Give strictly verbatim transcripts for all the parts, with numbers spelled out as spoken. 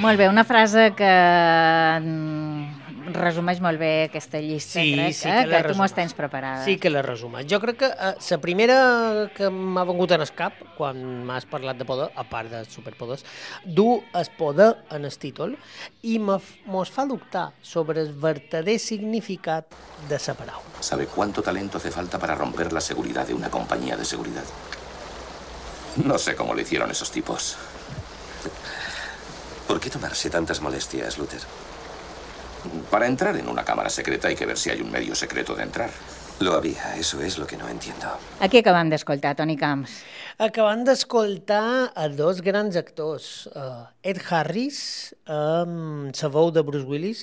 Molt bé, una frase que resumeix molt bé aquesta llista, sí, crec, sí eh? que, que tu mos tens preparada. Sí que la resumeix. Jo crec que la uh, primera que m'ha vengut en el cap, quan m'has parlat de poder, a part de superpoders, du el poder en el títol i mos fa dubtar sobre el verdader significat de la paraula. ¿Sabe cuánto talento hace falta para romper la seguridad de una compañía de seguridad? No sé cómo lo hicieron esos tipos. ¿Por qué tomarse tantas molestias, Luther? Para entrar en una cámara secreta hay que ver si hay un medio secreto de entrar. Lo había, eso es lo que no entiendo. Aquí acabem d'escoltar, Toni Camps. Acabam d'escoltar a dos grans actors, uh, Ed Harris, amb la veu de Bruce Willis,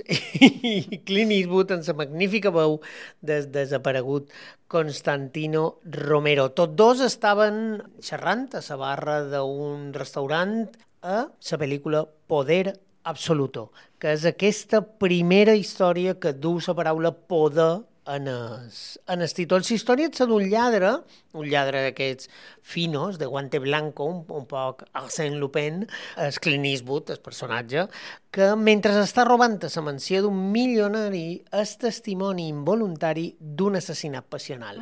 i Clint Eastwood amb la magnífica veu del desaparegut Constantino Romero. Tots dos estaven xerrant a la barra d'un restaurant a la pel·lícula Poder Absoluto, que és aquesta primera història que du la paraula poder en el, en el títol. La història és d'un lladre, un lladre d'aquests finos, de guante blanco, un, un poc Arsène Lupin, el Clint Eastwood, el personatge, que mentre està robant a la mansió d'un milionari és testimoni involuntari d'un assassinat passional.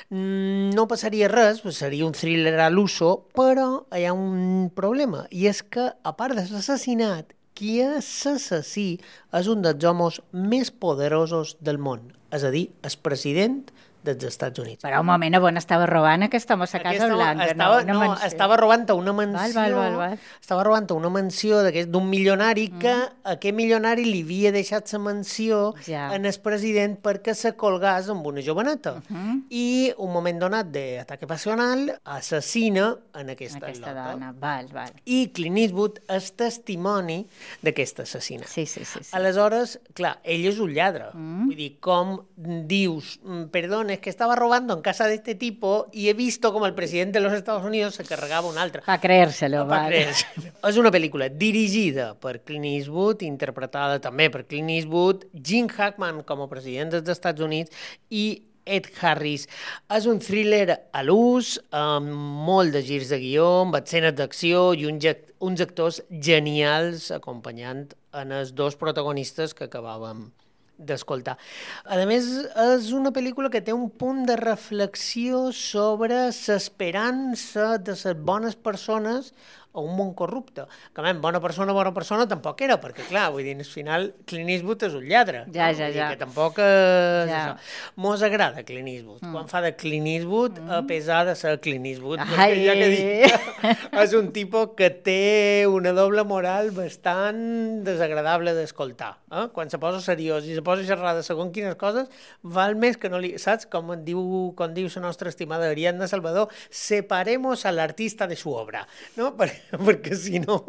Mm. No passaria res, seria un thriller a l'uso, però hi ha un problema, i és que, a part de l'assassinat, qui és l'assassí és un dels homes més poderosos del món, és a dir, el president dels Estats Units. Però un moment, on estava robant aquesta home a Casa Blanca? Estava, no, no, no estava robant a una mansió, val, val, val, val. estava robant a una mansió d'un milionari mm. que aquest milionari li havia deixat la mansió ja. en el president perquè se colgàs amb una joveneta. Uh -huh. I un moment donat d'ataque passional assassina en aquesta, aquesta lota. dona. Val, val. I Clint Eastwood és testimoni d'aquest assassinat. Sí, sí, sí, sí. Aleshores, clar, ell és un lladre. Mm. Vull dir, com dius, perdona, es que estaba robando en casa de este tipo y he visto como el presidente de los Estados Unidos se carregava un altre. Pa creérselo, pa vale. creérselo. És una pel·lícula dirigida per Clint Eastwood, interpretada també per Clint Eastwood, Gene Hackman com a president dels Estats Units i Ed Harris. És un thriller a l'ús, amb molt de girs de guió, amb escenes d'acció i un, uns actors genials acompanyant en els dos protagonistes que acabàvem d'escoltar. A més, és una pel·lícula que té un punt de reflexió sobre l'esperança de les bones persones a un món corrupte. Que, a bona persona, bona persona, tampoc era, perquè, clar, vull dir, al final, Clint Eastwood és un lladre. Ja, no? ja, ja. Que tampoc és ja. això. Mos agrada Clint Eastwood. Mm. Quan fa de Clint Eastwood, mm. a pesar de ser Clint Eastwood. Ai. Ja que dic, és un tipus que té una doble moral bastant desagradable d'escoltar. Eh? Quan se posa seriós i se posa a xerrar de segons quines coses, val més que no li... Saps? Com diu, com diu la nostra estimada Ariadna Salvador, separemos a l'artista de su obra. No? Per, perquè si no...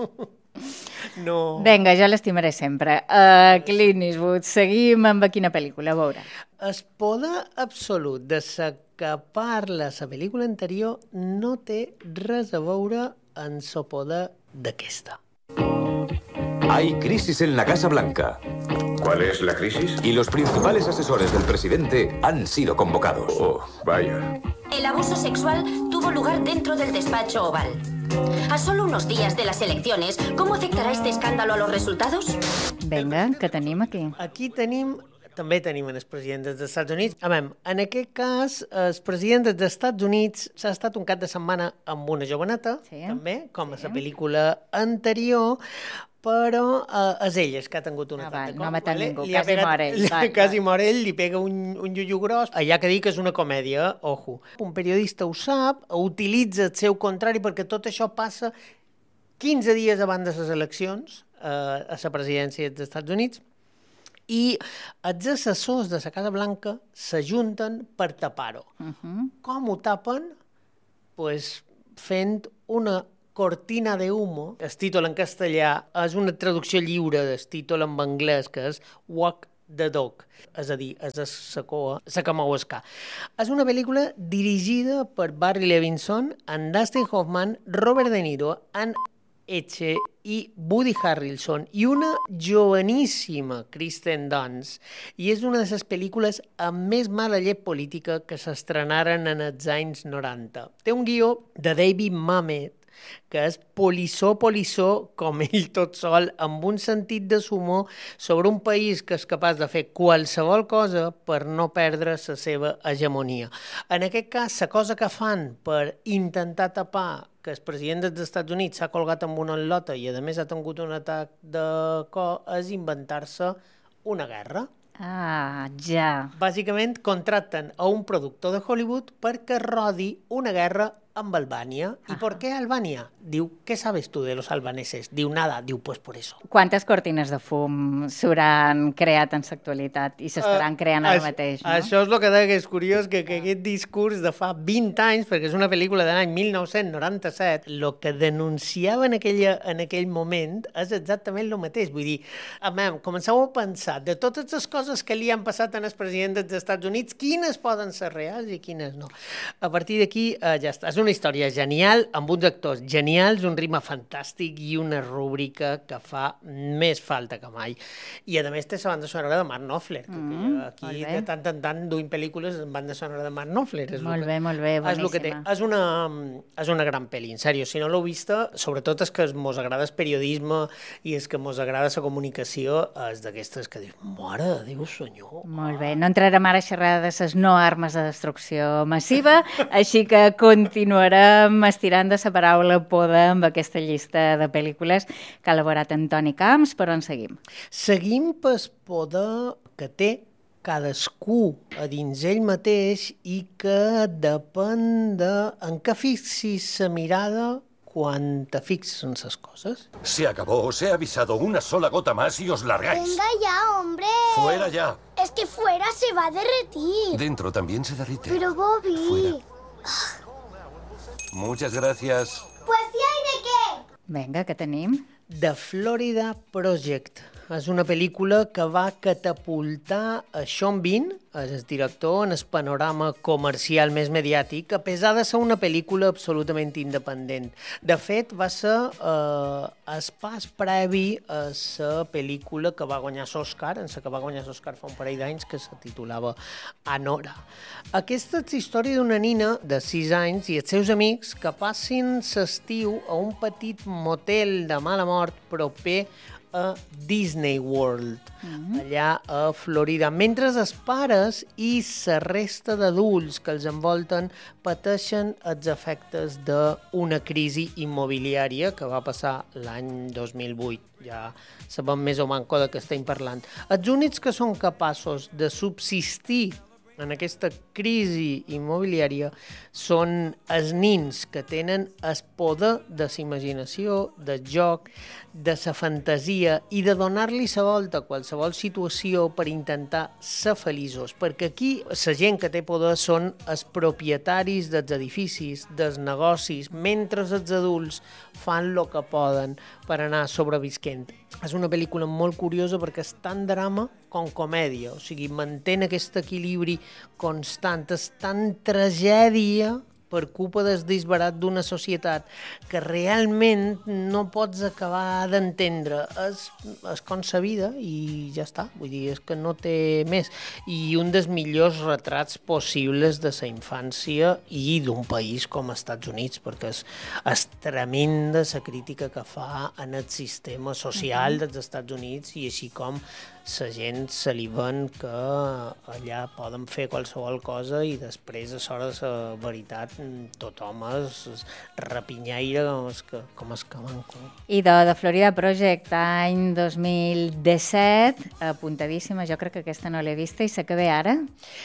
no... Vinga, jo l'estimaré sempre. Uh, Clint Eastwood, seguim amb quina pel·lícula, a veure. El poder absolut de la que parla la pel·lícula anterior no té res a veure amb el poder d'aquesta. Hay crisis en la Casa Blanca. ¿Cuál es la crisis? Y los principales asesores del presidente han sido convocados. Oh, vaya. El abuso sexual tuvo lugar dentro del despacho oval. A solo unos días de las elecciones, ¿cómo afectará este escándalo a los resultados? Vinga, què tenim aquí? Aquí tenim... També tenim els presidents dels Estats Units. A veure, en aquest cas, els presidents dels Estats Units s'ha estat un cap de setmana amb una joveneta, sí, també, com sí. a la pel·lícula anterior, però eh, és ell que ha tingut un ah, atac de cop. No mata vale? ningú, li quasi pegat, mor ell. Li, val, quasi val. mor ell, li pega un, un llullo gros. Allà que dic que és una comèdia, ojo. Un periodista ho sap, utilitza el seu contrari perquè tot això passa quinze dies abans de les eleccions eh, a la presidència dels Estats Units, i els assessors de la Casa Blanca s'ajunten per tapar-ho. Uh -huh. Com ho tapen? Pues fent una cortina de humo. El títol en castellà és una traducció lliure del títol en anglès, que és Walk the Dog, és a dir, és la coa, la que mou el ca. És una pel·lícula dirigida per Barry Levinson, en Dustin Hoffman, Robert De Niro, en Etche i Woody Harrelson i una joveníssima Kristen Dunst, i és una de les pel·lícules amb més mala llet política que s'estrenaren en els anys noranta. Té un guió de David Mamet, que és polissó, polissó, com ell tot sol, amb un sentit de sumor sobre un país que és capaç de fer qualsevol cosa per no perdre la seva hegemonia. En aquest cas, la cosa que fan per intentar tapar que el president dels Estats Units s'ha colgat amb una al·lota i a més ha tingut un atac de cor, és inventar-se una guerra. Ah, ja. Bàsicament, contracten a un productor de Hollywood perquè rodi una guerra amb Albània. I per què Albània? Diu, què sabes tu de los albaneses? Diu, nada. Diu, pues por eso. Quantes cortines de fum s'hauran creat en l'actualitat i s'estaran uh, creant ara mateix, no? Això és el que deia que és curiós, que, que aquest discurs de fa vint anys, perquè és una pel·lícula de l'any mil nou-cents noranta-set, el que denunciava en, aquella, en aquell moment és exactament el mateix. Vull dir, amem, comenceu a pensar de totes les coses que li han passat al president dels Estats Units, quines poden ser reals i quines no. A partir d'aquí, eh, ja està. És una història genial, amb uns actors genials, un ritme fantàstic i una rúbrica que fa més falta que mai. I a més té la banda sonora de Mark Knopfler, que mm, aquí de tant en tant duim pel·lícules amb banda sonora de Mark Knopfler. És molt que, bé, molt bé, boníssima. És, el que té. És, una, és una gran pel·li, en sèrio. Si no l'heu vista, sobretot és que mos agrada el periodisme i és que mos agrada la comunicació, és d'aquestes que dius, mare de Déu, senyor. Molt bé, no entrarem ara a xerrar de les no armes de destrucció massiva, així que continuarem estirant de la paraula poda amb aquesta llista de pel·lícules que ha elaborat Antoni Camps. Per on seguim? Seguim pel poder que té cadascú a dins ell mateix i que depèn de en què fixis la mirada quan te fixes en esas cosas. Se acabó, os he avisado, una sola gota más y os largáis. Venga ya, hombre. Fuera ya. Es que fuera se va a derretir. Dentro también se derrite. Pero Bobby... Fuera. Muchas gracias. Pues sí hay de qué. Vinga, què tenim? The Florida Project. És una pel·lícula que va catapultar a Sean Bean, el director, en el panorama comercial més mediàtic, a pesar de ser una pel·lícula absolutament independent. De fet, va ser eh, el pas previ a la pel·lícula que va guanyar l'Oscar, en la que va guanyar l'Oscar fa un parell d'anys, que se titulava Anora. Aquesta és la història d'una nina de sis anys i els seus amics que passin l'estiu a un petit motel de mala mort proper a Disney World, mm-hmm. allà a Florida, mentre els pares i la resta d'adults que els envolten pateixen els efectes d'una crisi immobiliària que va passar l'any dos mil vuit. Ja sabem més o manco de què estem parlant. Els únics que són capaços de subsistir en aquesta crisi immobiliària són els nins que tenen el poder de la imaginació, del joc, de la fantasia i de donar-li la volta a qualsevol situació per intentar ser feliços. Perquè aquí la gent que té poder són els propietaris dels edificis, dels negocis, mentre els adults fan el que poden per anar sobrevisquent. És una pel·lícula molt curiosa perquè és tant drama com comèdia, o sigui, mantén aquest equilibri constant, és tan tragèdia per culpa del disbarat d'una societat que realment no pots acabar d'entendre. És, és concebida i ja està, vull dir, és que no té més. I un dels millors retrats possibles de la infància i d'un país com els Estats Units, perquè és, és tremenda la crítica que fa en el sistema social dels Estats Units i així com la gent se li ven que allà poden fer qualsevol cosa i després, a l'hora de la veritat, tothom és rapinyaire com es que, com es que manco. I de, de Florida Project, any dos mil disset, apuntadíssima, jo crec que aquesta no l'he vista, i la que ve ara?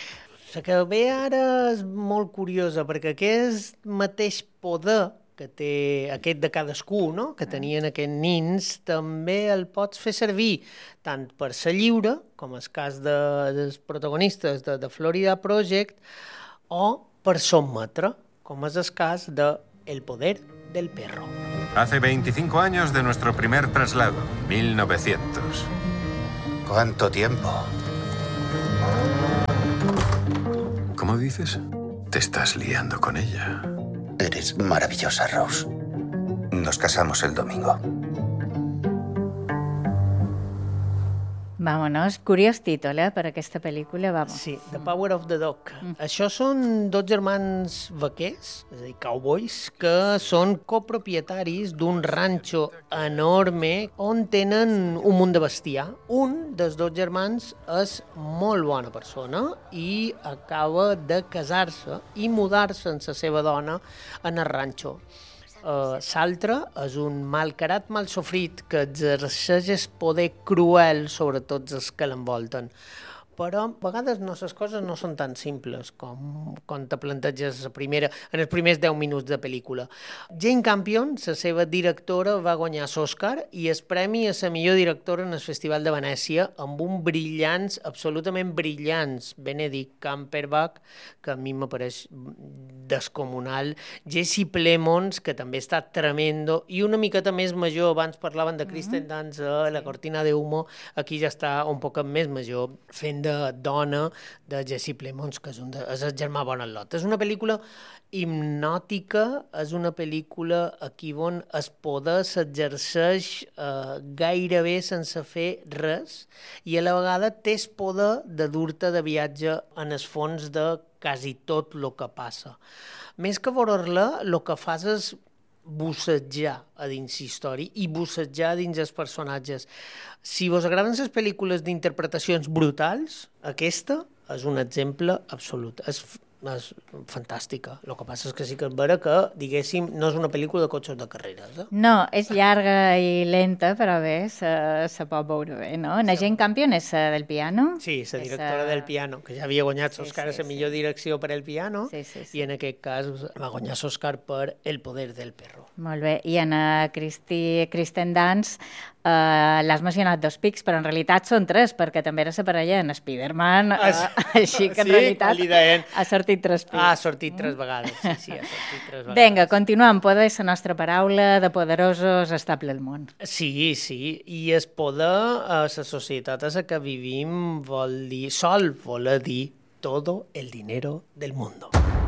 La que ve ara és molt curiosa, perquè aquest mateix poder que té aquest de cadascú, no? Que tenien aquests nins, també el pots fer servir tant per ser lliure, com el cas de, dels protagonistes de, de Florida Project, o per sotmetre, com és el cas de El poder del perro. Hace veinticinco años de nuestro primer traslado, mil novecientos. ¿Cuánto tiempo? ¿Cómo dices? Te estás liando con ella. Eres maravillosa, Rose. Nos casamos el domingo. Vámonos, curiós títol, eh, per aquesta pel·lícula, vamos. Sí, The Power of the Dog. Mm. Això són dos germans vaquers, és a dir, cowboys, que són copropietaris d'un ranxo enorme on tenen un munt de bestiar. Un dels dos germans és molt bona persona i acaba de casar-se i mudar-se amb la seva dona en el ranxo. Uh, L'altre és un malcarat malsofrit que exerceix el poder cruel sobre tots els que l'envolten. Però a vegades no, les coses no són tan simples com quan te planteges la primera, en els primers deu minuts de pel·lícula. Jane Campion, la seva directora, va guanyar l'Oscar i el premi a la millor directora en el Festival de Venècia amb un brillants, absolutament brillants, Benedict Cumberbatch, que a mi m'apareix descomunal, Jesse Plemons, que també està tremendo, i una miqueta més major, abans parlaven de Kristen Dunst a La cortina de humo, aquí ja està un poc més major, fent de dona de Jesse Plemons, que és, un de, és el germà Bonalot. És una pel·lícula hipnòtica, és una pel·lícula aquí on es poder s'exerceix eh, gairebé sense fer res i a la vegada tens poder de dur-te de viatge en el fons de quasi tot el que passa. Més que veure-la, el que fas és bussejar a dins la història i bussejar a dins els personatges. Si vos agraden les pel·lícules d'interpretacions brutals, aquesta és un exemple absolut. És, és fantàstica. El que passa és que sí que és vera que, diguéssim, no és una pel·lícula de cotxes de carreres. Eh? No, és llarga i lenta, però bé, se, se pot veure bé, no? La Jane Campion és del piano? Sí, la directora del piano, que ja havia guanyat l'Oscar a la millor direcció per el piano, sí, sí, sí. I en aquest cas va guanyar l'Oscar per El poder del perro. Molt bé, i en uh, Christi, Kristen Dunst uh, l'has mencionat dos pics, però en realitat són tres, perquè també era la parella en Spider-Man, uh, així que en sí, realitat ha sortit tres pics. Ah, ha sortit tres vegades, sí, sí, ha sortit tres vegades. Vinga, continuem, poder és la nostra paraula, de poderosos està ple el món. Sí, sí, i el poder a la societat a la que vivim vol dir, sol voler dir todo el dinero del mundo.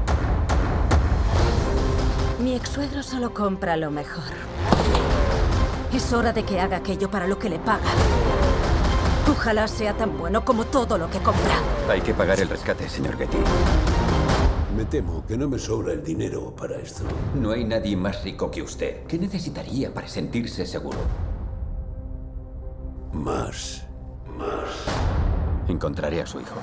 Mi ex-suegro solo compra lo mejor. Es hora de que haga aquello para lo que le pagan. Ojalá sea tan bueno como todo lo que compra. Hay que pagar el rescate, señor Getty. Me temo que no me sobra el dinero para esto. No hay nadie más rico que usted. ¿Qué necesitaría para sentirse seguro? Más. Más. Encontraré a su hijo.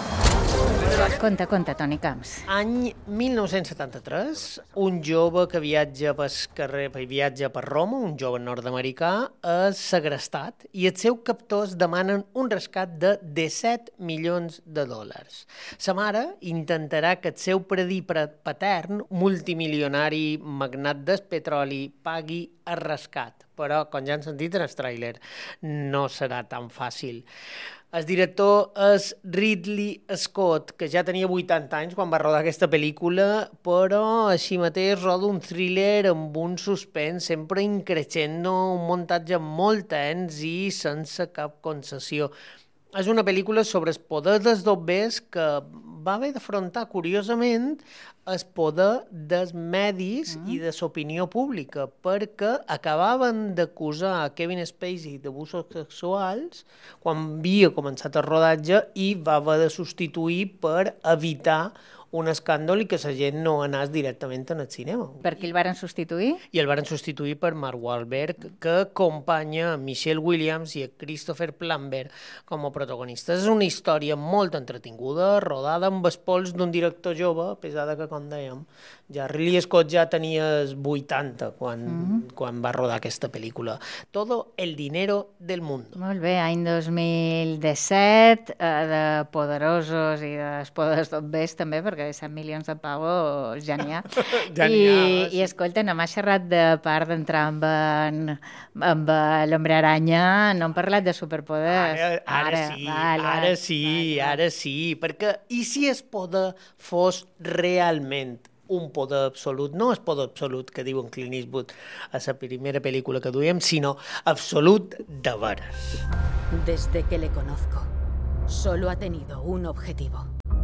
Conta, conta, Toni Camps. Any mil nou-cents setanta-tres, un jove que viatja per carrer, viatja per Roma, un jove nord-americà, és segrestat i els seus captors demanen un rescat de disset milions de dòlars. Sa mare intentarà que el seu predí patern, multimilionari magnat del petroli, pagui el rescat, però, com ja han sentit en el tràiler, no serà tan fàcil. El director és Ridley Scott, que ja tenia vuitanta anys quan va rodar aquesta pel·lícula, però així mateix roda un thriller amb un suspens sempre increixent, un muntatge molt tens i sense cap concessió. És una pel·lícula sobre el poder dels dobbers que va haver d'afrontar, curiosament, el poder dels medis mm. i de l'opinió pública, perquè acabaven d'acusar a Kevin Spacey d'abusos sexuals quan havia començat el rodatge i va haver de substituir per evitar un escàndol i que la gent no anés directament en el cinema. Per qui el varen substituir? I el varen substituir per Mark Wahlberg, que acompanya a Michelle Williams i a Christopher Plummer com a protagonistes. És una història molt entretinguda, rodada amb els pols d'un director jove, a pesar de que, com dèiem, ja Ridley Scott ja tenia vuitanta quan, mm-hmm. quan va rodar aquesta pel·lícula. Todo el dinero del mundo. Molt bé, any dos mil disset, eh, de poderosos i dels poders dobbers també, perquè set milions de pavos ja n'hi ha. ja I, ha, sí. I escolta, no m'ha xerrat de part d'entrar amb, en, amb l'Hombre Aranya, no hem parlat de superpoders. Ara, ara, ara sí, vale, ara vale, sí, vale. ara sí, perquè i si el poder fos realment un poder absolut, no és poder absolut que diuen Clint Eastwood a la primera pel·lícula que duiem, sinó absolut de veres. Desde que le conozco, solo ha tenido un objetivo.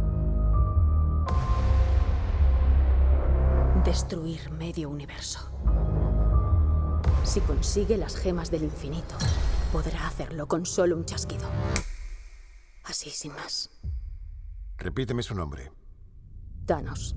Destruir medio universo. Si consigue las gemas del infinito, podrá hacerlo con solo un chasquido. Así, sin más. Repíteme su nombre. Thanos.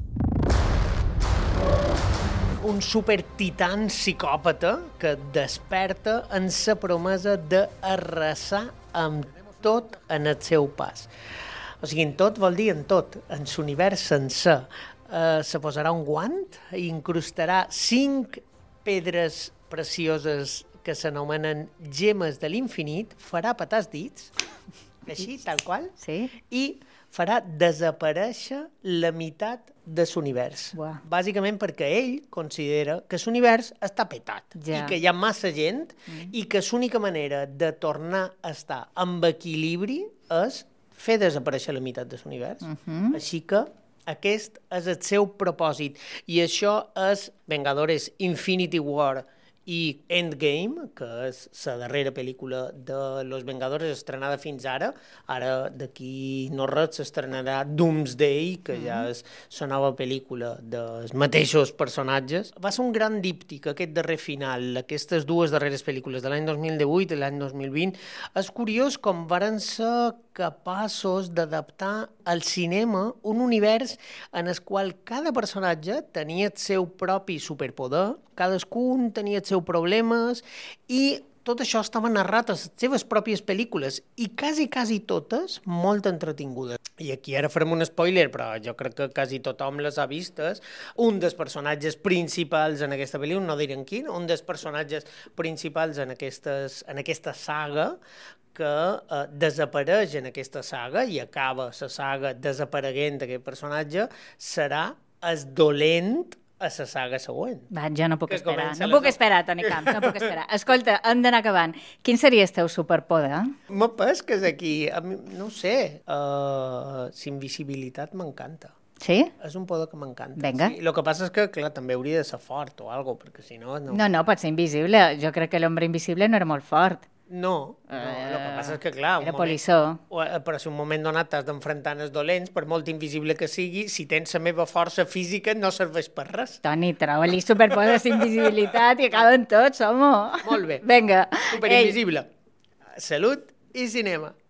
Un supertitan psicòpata que desperta en la promesa d'arrasar amb tot en el seu pas. O sigui, en tot vol dir en tot, en l'univers sencer. Eh, se posarà un guant i incrustarà cinc pedres precioses que s'anomenen gemes de l'infinit, farà petar els dits, així, tal qual, sí. i farà desaparèixer la meitat de l'univers. Bàsicament perquè ell considera que l'univers està petat ja. i que hi ha massa gent mm. i que l'única manera de tornar a estar amb equilibri és fer desaparèixer la meitat de l'univers. Mm-hmm. Així que aquest és el seu propòsit. I això és Vengadores Infinity War i Endgame, que és la darrera pel·lícula de Los Vengadores estrenada fins ara. Ara, d'aquí no res, s'estrenarà Doomsday, que ja és la nova pel·lícula dels mateixos personatges. Va ser un gran díptic, aquest darrer final, aquestes dues darreres pel·lícules de l'any dos mil divuit i l'any dos mil vint. És curiós com varen ser capaços d'adaptar al cinema un univers en el qual cada personatge tenia el seu propi superpoder, cadascun tenia els seus problemes i tot això estava narrat a les seves pròpies pel·lícules i quasi, quasi totes molt entretingudes. I aquí ara farem un spoiler, però jo crec que quasi tothom les ha vistes. Un dels personatges principals en aquesta pel·lícula, no direm quin, un dels personatges principals en, aquestes, en aquesta saga que eh, desapareix en aquesta saga i acaba la saga desapareguent d'aquest personatge, serà el dolent a la saga següent. Va, jo no puc que esperar. No les... puc esperar, Toni Camps, no puc esperar. Escolta, hem d'anar acabant. Quin seria el teu superpoder? Me pesques aquí. A mi, no ho sé. Uh, L'invisibilitat m'encanta. Sí? És un poder que m'encanta. Vinga. Sí. El que passa és que, clar, també hauria de ser fort o alguna cosa, perquè si no... No, no, no pot ser invisible. Jo crec que l'home invisible no era molt fort. No, no, el que passa és que, clar... Era polissó. Però si un moment donat t'has d'enfrontar els dolents, per molt invisible que sigui, si tens la meva força física no serveix per res. Toni, troba-li superpoders d'invisibilitat i acaben tots, home. Molt bé. Vinga. Superinvisible. Salut i cinema.